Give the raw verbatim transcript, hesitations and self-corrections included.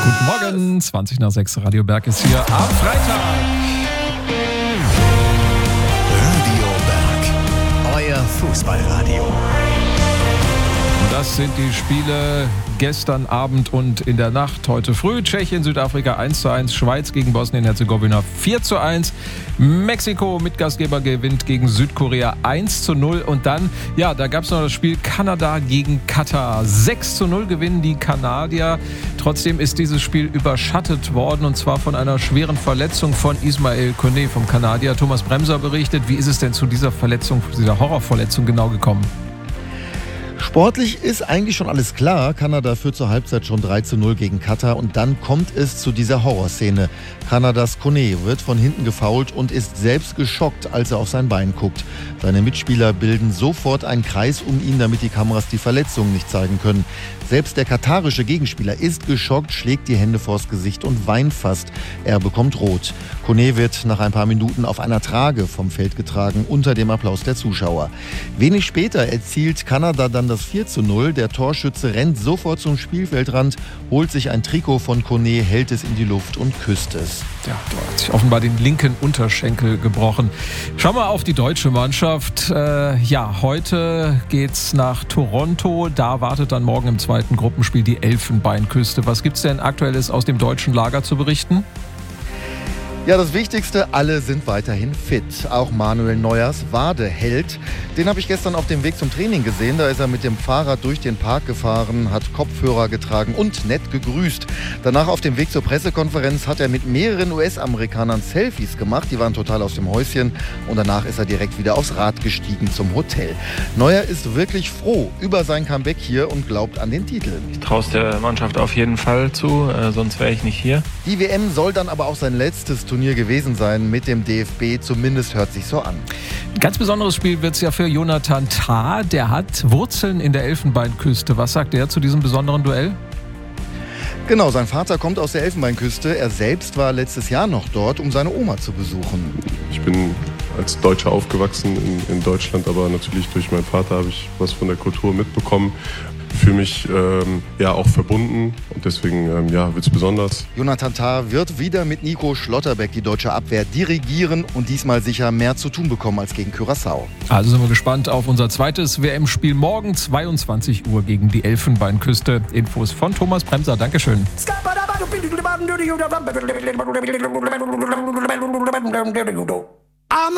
Guten Morgen, zwanzig nach sechs, Radio Berg ist hier am Freitag. Radio Berg, euer Fußballradio. Das sind die Spiele gestern Abend und in der Nacht. Heute früh Tschechien, Südafrika eins zu eins, Schweiz gegen Bosnien-Herzegowina vier zu eins, Mexiko, Mitgastgeber, gewinnt gegen Südkorea eins zu null und dann, ja, da gab es noch das Spiel Kanada gegen Katar. sechs zu null gewinnen die Kanadier. Trotzdem ist dieses Spiel überschattet worden und zwar von einer schweren Verletzung von Ismail Koné vom Kanadier. Thomas Bremser berichtet, wie ist es denn zu dieser Verletzung, zu dieser Horrorverletzung genau gekommen? Sportlich ist eigentlich schon alles klar. Kanada führt zur Halbzeit schon drei zu null gegen Katar und dann kommt es zu dieser Horrorszene. Kanadas Koné wird von hinten gefoult und ist selbst geschockt, als er auf sein Bein guckt. Seine Mitspieler bilden sofort einen Kreis um ihn, damit die Kameras die Verletzungen nicht zeigen können. Selbst der katarische Gegenspieler ist geschockt, schlägt die Hände vors Gesicht und weint fast. Er bekommt rot. Koné wird nach ein paar Minuten auf einer Trage vom Feld getragen, unter dem Applaus der Zuschauer. Wenig später erzielt Kanada dann das vier zu null. Der Torschütze rennt sofort zum Spielfeldrand, holt sich ein Trikot von Koné, hält es in die Luft und küsst es. Ja, da hat sich offenbar den linken Unterschenkel gebrochen. Schauen wir auf die deutsche Mannschaft. Äh, ja, heute geht's nach Toronto. Da wartet dann morgen im zweiten Gruppenspiel die Elfenbeinküste. Was gibt's denn Aktuelles aus dem deutschen Lager zu berichten? Ja, das Wichtigste, alle sind weiterhin fit. Auch Manuel Neuers Wade-Held. Den habe ich gestern auf dem Weg zum Training gesehen. Da ist er mit dem Fahrrad durch den Park gefahren, hat Kopfhörer getragen und nett gegrüßt. Danach auf dem Weg zur Pressekonferenz hat er mit mehreren U S-Amerikanern Selfies gemacht. Die waren total aus dem Häuschen. Und danach ist er direkt wieder aufs Rad gestiegen zum Hotel. Neuer ist wirklich froh über sein Comeback hier und glaubt an den Titel. Ich traue es der Mannschaft auf jeden Fall zu, äh, sonst wäre ich nicht hier. Die W M soll dann aber auch sein letztes Turnier gewesen sein mit dem D F B, zumindest hört sich so an. Ein ganz besonderes Spiel wird es ja für Jonathan Tah, der hat Wurzeln in der Elfenbeinküste. Was sagt er zu diesem besonderen Duell? Genau, sein Vater kommt aus der Elfenbeinküste. Er selbst war letztes Jahr noch dort, um seine Oma zu besuchen. Ich bin als Deutscher aufgewachsen in, in Deutschland, aber natürlich durch meinen Vater habe ich was von der Kultur mitbekommen. Ich fühle mich ähm, ja auch verbunden und deswegen ähm, ja, wird es besonders. Jonathan Tah wird wieder mit Nico Schlotterbeck die deutsche Abwehr dirigieren und diesmal sicher mehr zu tun bekommen als gegen Curaçao. Also sind wir gespannt auf unser zweites W M-Spiel morgen zweiundzwanzig Uhr gegen die Elfenbeinküste. Infos von Thomas Bremser. Dankeschön.